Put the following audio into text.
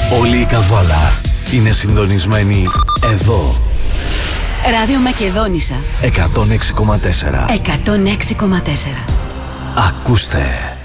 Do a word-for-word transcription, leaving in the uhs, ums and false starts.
Όλη η Καβάλα είναι συντονισμένη εδώ. Ράδιο Μακεδόνισσα εκατόν έξι κόμμα τέσσερα. εκατόν έξι κόμμα τέσσερα. Ακούστε.